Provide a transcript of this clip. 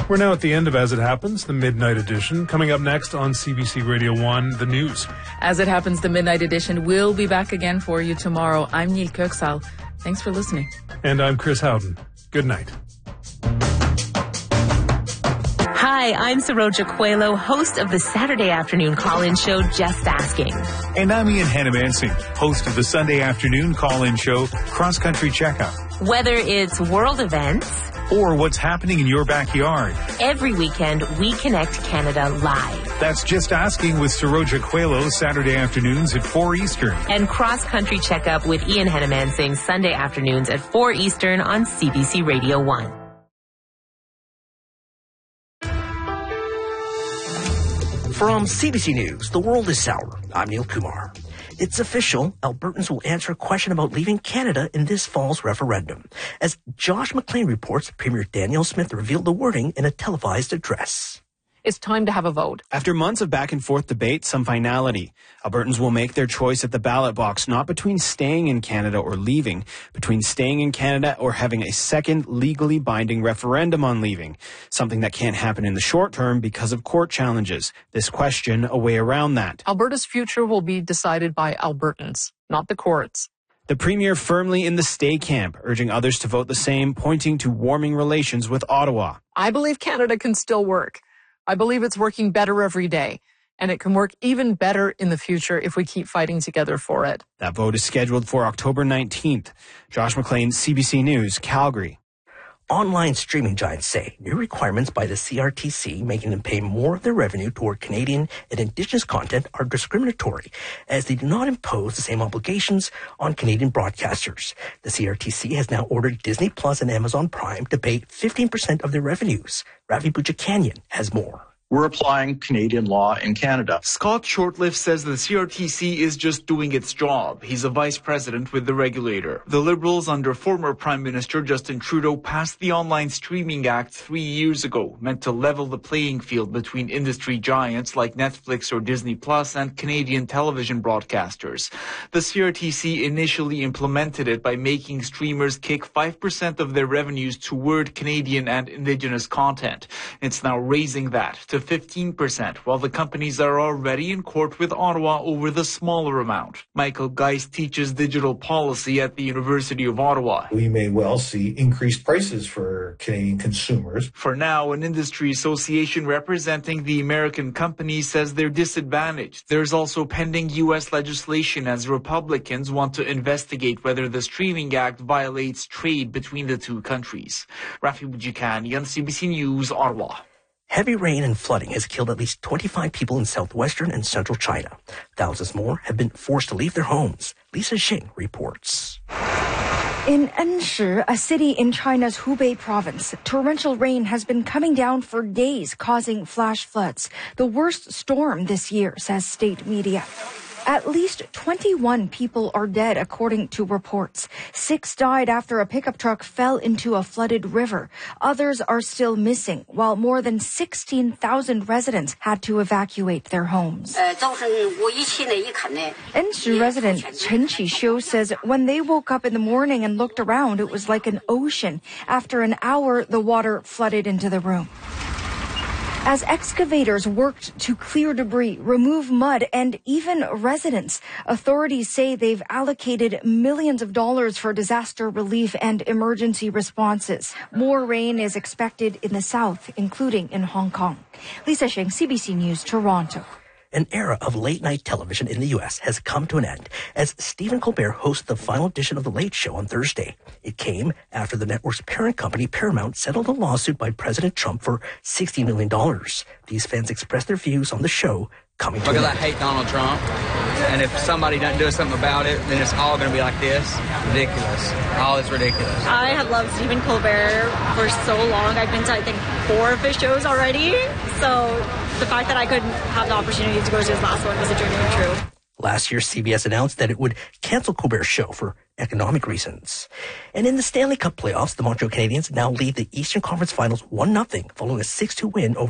We're now at the end of As It Happens, the Midnight Edition. Coming up next on CBC Radio 1, the news. As It Happens, the Midnight Edition will be back again for you tomorrow. I'm Neil Kirksall. Thanks for listening. And I'm Chris Howden. Good night. Hi, I'm Saroja Coelho, host of the Saturday afternoon call-in show, Just Asking. And I'm Ian Hannamansing, host of the Sunday afternoon call-in show, Cross Country Checkup. Whether it's world events or what's happening in your backyard, every weekend we connect Canada live. That's Just Asking with Saroja Coelho, Saturday afternoons at 4 Eastern. And Cross Country Checkup with Ian Hannamansing, Sunday afternoons at 4 Eastern on CBC Radio 1. From CBC News, the world is sour. I'm Neil Kumar. It's official. Albertans will answer a question about leaving Canada in this fall's referendum. As Josh McLean reports, Premier Danielle Smith revealed the wording in a televised address. It's time to have a vote. After months of back and forth debate, some finality. Albertans will make their choice at the ballot box, not between staying in Canada or leaving, between staying in Canada or having a second legally binding referendum on leaving, something that can't happen in the short term because of court challenges. This question, a way around that. Alberta's future will be decided by Albertans, not the courts. The Premier firmly in the stay camp, urging others to vote the same, pointing to warming relations with Ottawa. I believe Canada can still work. I believe it's working better every day, and it can work even better in the future if we keep fighting together for it. That vote is scheduled for October 19th. Josh McLean, CBC News, Calgary. Online streaming giants say new requirements by the CRTC making them pay more of their revenue toward Canadian and Indigenous content are discriminatory, as they do not impose the same obligations on Canadian broadcasters. The CRTC has now ordered Disney Plus and Amazon Prime to pay 15% of their revenues. Ravi Buchakanyan has more. We're applying Canadian law in Canada. Scott Shortlift says the CRTC is just doing its job. He's a vice president with the regulator. The Liberals under former Prime Minister Justin Trudeau passed the Online Streaming Act 3 years ago, meant to level the playing field between industry giants like Netflix or Disney Plus and Canadian television broadcasters. The CRTC initially implemented it by making streamers kick 5% of their revenues toward Canadian and Indigenous content. It's now raising that to 15%, while the companies are already in court with Ottawa over the smaller amount. Michael Geist teaches digital policy at the University of Ottawa. We may well see increased prices for Canadian consumers. For now, an industry association representing the American companies says they're disadvantaged. There's also pending U.S. legislation as Republicans want to investigate whether the Streaming Act violates trade between the two countries. Rafi Bujikani on CBC News, Ottawa. Heavy rain and flooding has killed at least 25 people in southwestern and central China. Thousands more have been forced to leave their homes. Lisa Xing reports. In Enshi, a city in China's Hubei province, torrential rain has been coming down for days, causing flash floods. The worst storm this year, says state media. At least 21 people are dead, according to reports. 6 died after a pickup truck fell into a flooded river. Others are still missing, while more than 16,000 residents had to evacuate their homes. Enshi resident Chen Qishu says when they woke up in the morning and looked around, it was like an ocean. After an hour, the water flooded into the room. As excavators worked to clear debris, remove mud, and even residents, authorities say they've allocated millions of dollars for disaster relief and emergency responses. More rain is expected in the south, including in Hong Kong. Lisa Sheng, CBC News, Toronto. An era of late-night television in the U.S. has come to an end as Stephen Colbert hosted the final edition of The Late Show on Thursday. It came after the network's parent company, Paramount, settled a lawsuit by President Trump for $60 million. These fans expressed their views on the show coming to an end. Because I hate Donald Trump, and if somebody doesn't do something about it, then it's all going to be like this. Ridiculous. All is ridiculous. I have loved Stephen Colbert for so long. I've been to, I think, 4 of his shows already. So the fact that I could have the opportunity to go to his last one was a dream come true. Last year, CBS announced that it would cancel Colbert's show for economic reasons. And in the Stanley Cup playoffs, the Montreal Canadiens now lead the Eastern Conference Finals 1-0 following a 6-2 win over